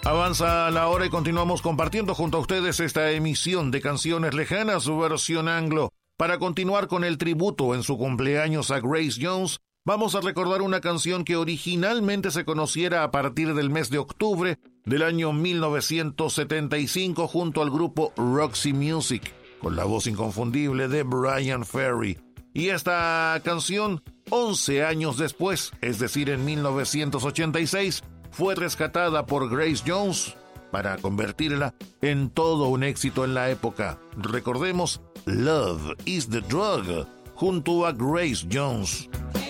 Avanza la hora y continuamos compartiendo junto a ustedes esta emisión de Canciones Lejanas, versión anglo. Para continuar con el tributo en su cumpleaños a Grace Jones, vamos a recordar una canción que originalmente se conociera a partir del mes de octubre del año 1975 junto al grupo Roxy Music, con la voz inconfundible de Bryan Ferry. Y esta canción, 11 años después, es decir, en 1986, fue rescatada por Grace Jones para convertirla en todo un éxito en la época. Recordemos Love is the Drug junto a Grace Jones.